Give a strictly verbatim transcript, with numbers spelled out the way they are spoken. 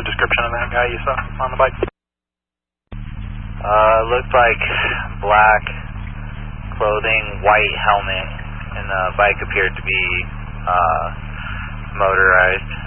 description of that guy you saw on the bike? Uh, looked like black clothing, white helmet, and the bike appeared to be uh, motorized.